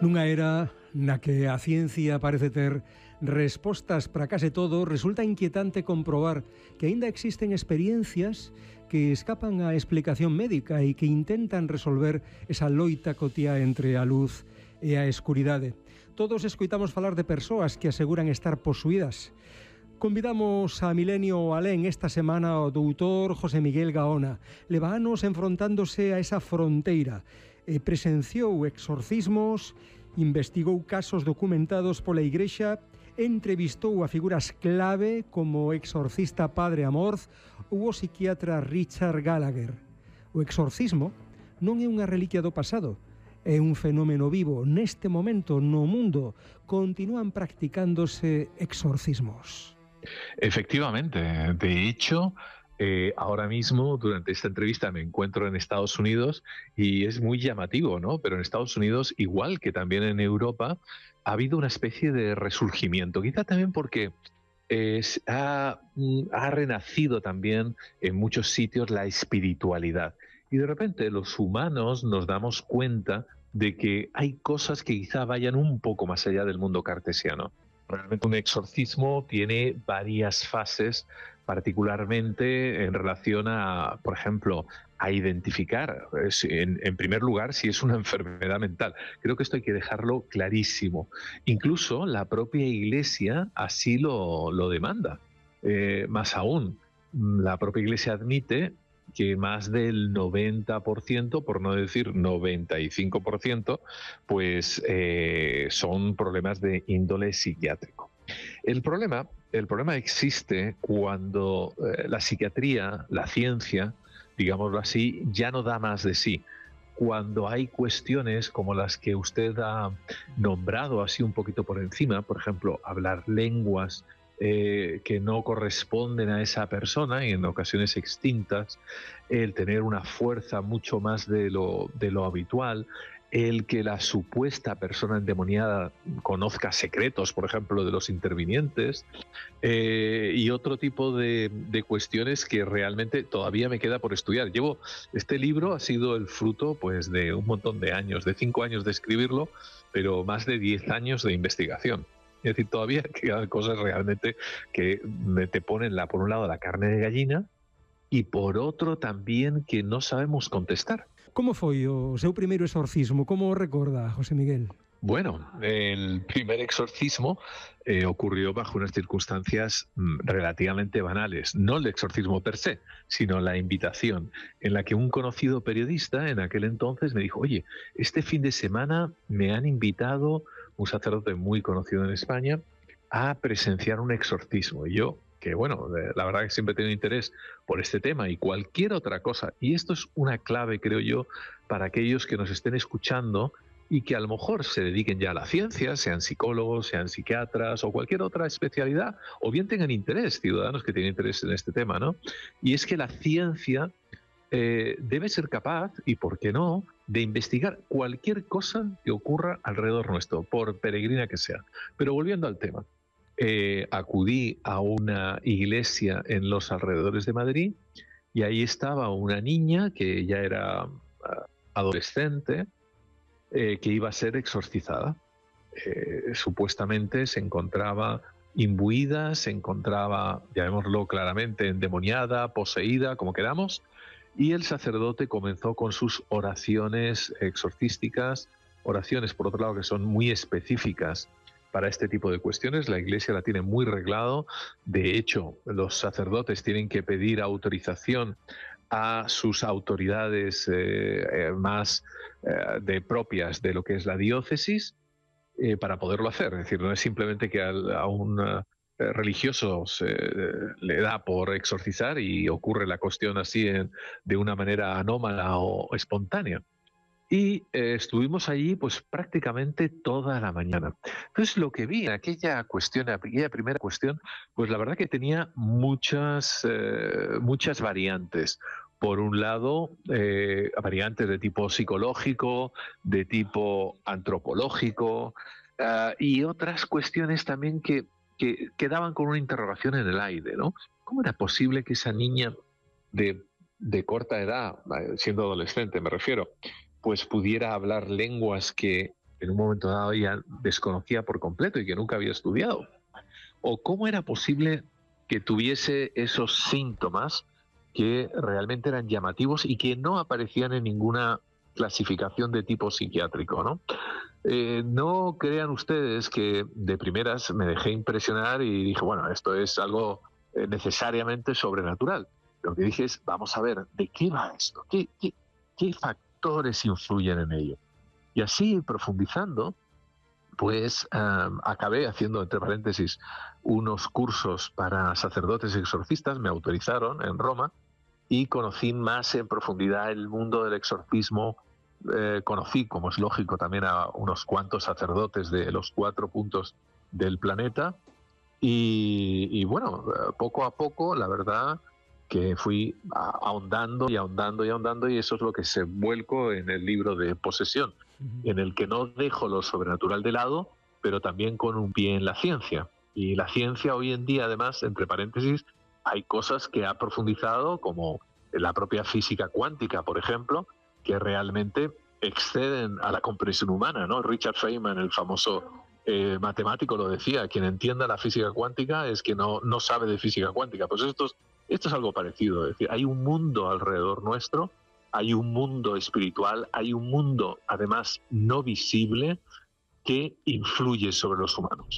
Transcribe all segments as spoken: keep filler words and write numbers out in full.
Nunha era na que a ciencia parece ter respostas para case todo, resulta inquietante comprobar que aínda existen experiencias que escapan á explicación médica e que intentan resolver esa loita cotiá entre a luz e a escuridade. Todos escoitamos falar de persoas que aseguran estar posuídas. Convidamos a Milenio Alén esta semana ao doutor José Miguel Gaona. Leva anos enfrontándose a esa fronteira. E presenciou exorcismos, investigou casos documentados pola Igrexa, entrevistou a figuras clave como o exorcista Padre Amorth ou o psiquiatra Richard Gallagher. O exorcismo non é unha reliquia do pasado, é un fenómeno vivo. Neste momento no mundo continúan practicándose exorcismos. Efectivamente, de hecho, eh, ahora mismo durante esta entrevista me encuentro en Estados Unidos y es muy llamativo, ¿no? Pero en Estados Unidos, igual que también en Europa, ha habido una especie de resurgimiento, quizá también porque eh, ha, ha renacido también en muchos sitios la espiritualidad. Y de repente los humanos nos damos cuenta de que hay cosas que quizá vayan un poco más allá del mundo cartesiano. Realmente un exorcismo tiene varias fases, particularmente en relación a, por ejemplo, a identificar, en, en primer lugar, si es una enfermedad mental. Creo que esto hay que dejarlo clarísimo. Incluso la propia Iglesia así lo, lo demanda. Eh, más aún, la propia Iglesia admite que más del noventa por ciento, por no decir noventa y cinco por ciento, pues eh, son problemas de índole psiquiátrico. El problema, el problema existe cuando eh, la psiquiatría, la ciencia, digámoslo así, ya no da más de sí. Cuando hay cuestiones como las que usted ha nombrado así un poquito por encima, por ejemplo, hablar lenguas, Eh, que no corresponden a esa persona y en ocasiones extintas, el tener una fuerza mucho más de lo, de lo habitual, el que la supuesta persona endemoniada conozca secretos, por ejemplo, de los intervinientes, eh, y otro tipo de, de cuestiones que realmente todavía me queda por estudiar. Llevo, este libro ha sido el fruto pues, de un montón de años, de cinco años de escribirlo, pero más de diez años de investigación. Es decir, todavía quedan cosas realmente que te ponen, la, por un lado, la carne de gallina y por otro también que no sabemos contestar. Como foi o seu primeiro exorcismo? Como o recorda, José Miguel? Bueno, el primer exorcismo eh, ocurrió bajo unas circunstancias mm, relativamente banales. No el exorcismo per se, sino la invitación en la que un conocido periodista en aquel entonces me dijo, oye, este fin de semana me han invitado, un sacerdote muy conocido en España, a presenciar un exorcismo. Y yo, que bueno, la verdad que siempre he tenido interés por este tema y cualquier otra cosa. Y esto es una clave, creo yo, para aquellos que nos estén escuchando y que a lo mejor se dediquen ya a la ciencia, sean psicólogos, sean psiquiatras o cualquier otra especialidad, o bien tengan interés, ciudadanos que tienen interés en este tema, ¿no? Y es que la ciencia eh, debe ser capaz, y por qué no, de investigar cualquier cosa que ocurra alrededor nuestro, por peregrina que sea. Pero volviendo al tema, eh, acudí a una iglesia en los alrededores de Madrid y ahí estaba una niña que ya era uh, adolescente, eh, que iba a ser exorcizada. Eh, supuestamente se encontraba imbuida, se encontraba, llamémoslo claramente, endemoniada, poseída, como queramos, y el sacerdote comenzó con sus oraciones exorcísticas, oraciones, por otro lado, que son muy específicas para este tipo de cuestiones. La Iglesia la tiene muy reglado. De hecho, los sacerdotes tienen que pedir autorización a sus autoridades eh, eh, más eh, de propias de lo que es la diócesis eh, para poderlo hacer. Es decir, no es simplemente que a, a un uh, religioso se, eh, le da por exorcizar y ocurre la cuestión así en, de una manera anómala o espontánea. Y eh, estuvimos allí pues prácticamente toda la mañana. Entonces lo que vi en aquella cuestión, aquella primera cuestión, pues la verdad que tenía muchas, eh, muchas variantes. Por un lado, eh, variantes de tipo psicológico, de tipo antropológico, uh, y otras cuestiones también que, que quedaban con una interrogación en el aire, ¿no? ¿Cómo era posible que esa niña de, de corta edad, siendo adolescente me refiero, pues pudiera hablar lenguas que que en un momento dado ella desconocía por completo y que nunca había estudiado. O cómo era posible que tuviese esos síntomas que realmente eran llamativos y que no aparecían en ninguna clasificación de tipo psiquiátrico, ¿no? Eh, no crean ustedes que de primeras me dejé impresionar y dije, bueno, esto es algo eh, necesariamente sobrenatural. Lo que dije es, vamos a ver, ¿de qué va esto? ¿Qué, qué, qué factores influyen en ello? Y así, profundizando, pues um, acabé haciendo, entre paréntesis, unos cursos para sacerdotes y exorcistas, me autorizaron en Roma, y conocí más en profundidad el mundo del exorcismo. Eh, conocí, como es lógico, también a unos cuantos sacerdotes de los cuatro puntos del planeta, y, y bueno, poco a poco, la verdad, que fui ahondando y ahondando y ahondando, y eso es lo que se vuelco en el libro de Posesión, en el que no dejo lo sobrenatural de lado, pero también con un pie en la ciencia. Y la ciencia hoy en día, además, entre paréntesis, hay cosas que ha profundizado, como la propia física cuántica, por ejemplo, que realmente exceden a la comprensión humana, ¿no? Richard Feynman, el famoso eh, matemático, lo decía, quien entienda la física cuántica es que no, no sabe de física cuántica. Pues esto es, esto es algo parecido, es decir, hay un mundo alrededor nuestro, hay un mundo espiritual, hay un mundo, además, no visible que influye sobre los humanos.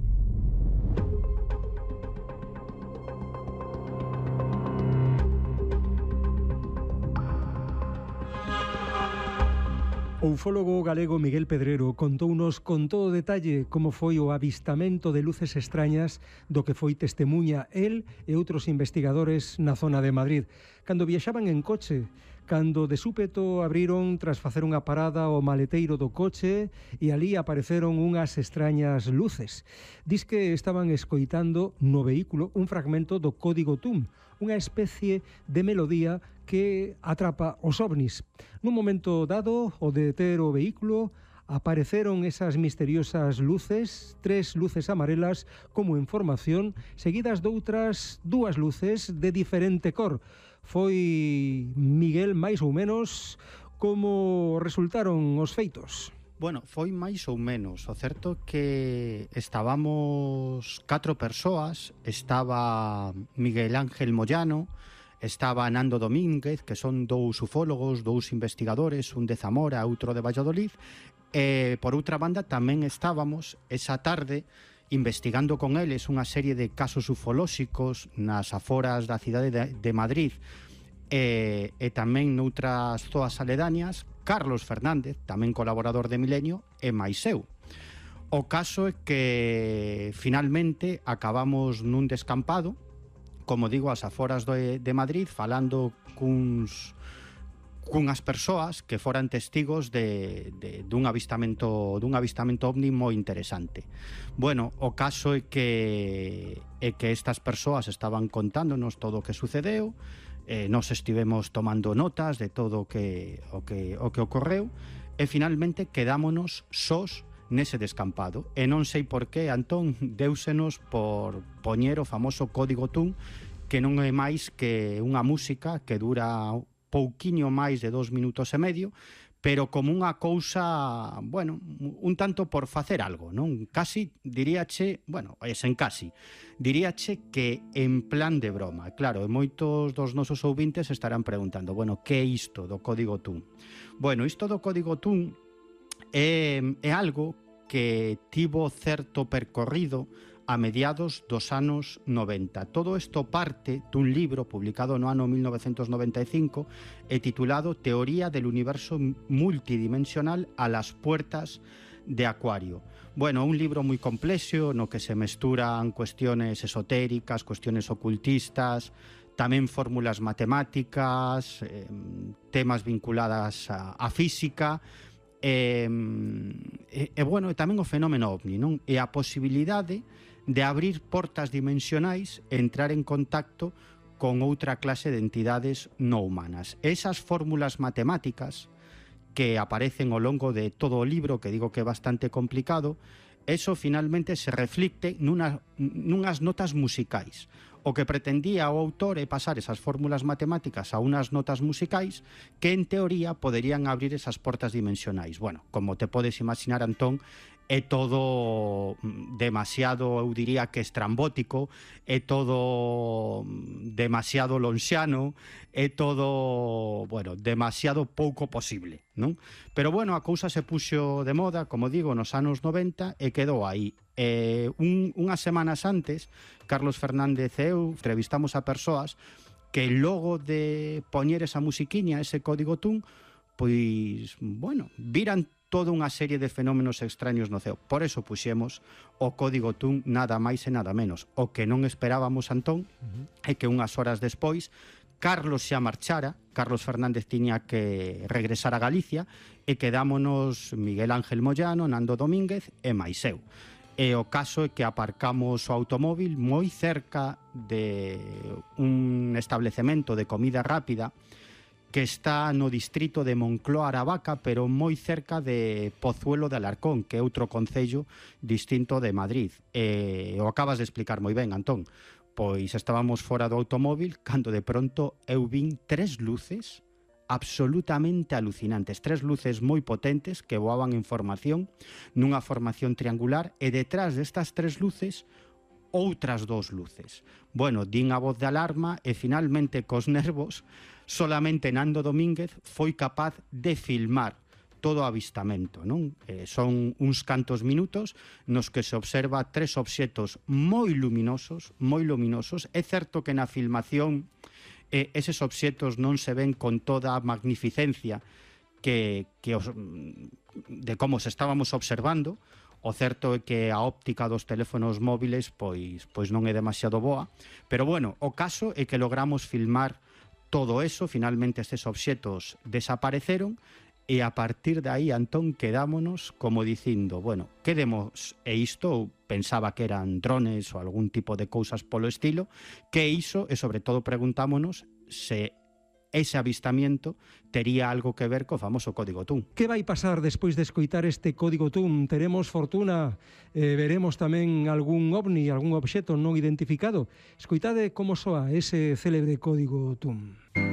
O ufólogo galego Miguel Pedrero contounos con todo detalle como foi o avistamento de luces extrañas do que foi testemuña el e outros investigadores na zona de Madrid, cando viaxaban en coche, cando de súpeto abriron tras facer unha parada o maleteiro do coche e ali apareceron unhas extrañas luces. Dis que estaban escoitando no vehículo un fragmento do Código T U M, unha especie de melodía que atrapa os ovnis. Nun momento dado, o deter o vehículo, apareceron esas misteriosas luces, tres luces amarelas como información, seguidas doutras dúas luces de diferente cor. Foi, Miguel, máis ou menos, como resultaron os feitos? Bueno, foi máis ou menos. O certo que estábamos catro persoas, estaba Miguel Ángel Moyano, estaba Nando Domínguez, que son dous ufólogos, dous investigadores, un de Zamora, outro de Valladolid, e por outra banda tamén estábamos esa tarde investigando con eles unha serie de casos ufolóxicos nas aforas da cidade de, de Madrid e, e tamén noutras zoas aledañas, Carlos Fernández, tamén colaborador de Milenio, e máis eu. O caso é que finalmente acabamos nun descampado, como digo, as aforas de, de Madrid, falando cuns, cunhas persoas que foran testigos de, de, dun avistamento dun avistamento ovni moi interesante. Bueno, o caso é que é que estas persoas estaban contándonos todo o que sucedeu, eh, nos estivemos tomando notas de todo o que, o que, o que ocorreu, e finalmente quedámonos sós nese descampado. E non sei por que, Antón, déusenos por poñer o famoso Código T U M, que non é máis que unha música que dura pouquiño máis de dos minutos e medio, pero como unha cousa, bueno, un tanto por facer algo, non? Casi, diríache, bueno, é sen casi, diríache que en plan de broma. Claro, e moitos dos nosos ouvintes estarán preguntando, bueno, que é isto do Código T U M? Bueno, isto do Código T U M É, é algo que tivo certo percorrido a mediados dos anos noventa. Todo isto parte dun libro publicado no ano mil novecentos noventa e cinco e titulado Teoría del universo multidimensional a las puertas de Acuario. Bueno, un libro moi complexo no que se mesturan cuestiones esotéricas, cuestiones ocultistas, tamén fórmulas matemáticas, eh, temas vinculadas a, a física. E, e, e bueno, e tamén o fenómeno ovni, non? E a posibilidade de abrir portas dimensionais e entrar en contacto con outra clase de entidades non humanas. Esas fórmulas matemáticas que aparecen ao longo de todo o libro, que digo que é bastante complicado, eso finalmente se reflicte nuna, nunhas notas musicais. O que pretendía o autor é pasar esas fórmulas matemáticas a unas notas musicais que, en teoría, poderían abrir esas portas dimensionais. Bueno, como te podes imaginar, Antón, é todo demasiado, eu diría que estrambótico, é todo demasiado lonxiano, é todo, bueno, demasiado pouco posible, non? Pero, bueno, a cousa se puxo de moda, como digo, nos anos noventa e quedou aí. Eh, un, unhas semanas antes, Carlos Fernández e eu entrevistamos a persoas que logo de poñer esa musiquiña, ese código T U N, pois, bueno, viran toda unha serie de fenómenos extraños no ceo. Por eso puxemos o código T U N nada máis e nada menos. O que non esperábamos, Antón, uh-huh. é que unhas horas despois Carlos xa marchara, Carlos Fernández tiña que regresar a Galicia e quedámonos Miguel Ángel Moyano, Nando Domínguez e máis eu. E o caso é que aparcamos o automóvil moi cerca de un establecemento de comida rápida que está no distrito de Moncloa Aravaca, pero moi cerca de Pozuelo de Alarcón, que é outro concello distinto de Madrid. E o acabas de explicar moi ben, Antón. Pois estábamos fora do automóvil cando de pronto eu vin tres luces absolutamente alucinantes, tres luces moi potentes que voaban en formación, nunha formación triangular, e detrás destas tres luces outras dos luces. Bueno, din a voz de alarma e finalmente cos nervos solamente Nando Domínguez foi capaz de filmar todo o avistamento, non? Eh, son uns cantos minutos nos que se observa tres obxetos moi luminosos, moi luminosos. É certo que na filmación eh, eses obxetos non se ven con toda a magnificencia que, que os, de como se estábamos observando. O certo é que a óptica dos teléfonos móviles pois, pois non é demasiado boa, pero bueno, o caso é que logramos filmar todo eso. Finalmente estes obxetos desapareceron e a partir de aí, Antón, quedámonos como dicindo, bueno, quedemos e isto, pensaba que eran drones ou algún tipo de cousas polo estilo, que iso, e sobre todo preguntámonos se ese avistamiento tería algo que ver co famoso código T U N. Que vai pasar despois de escoitar este código T U N? Teremos fortuna? Eh, veremos tamén algún ovni, algún obxeto non identificado? Escoitade como soa ese célebre código T U N.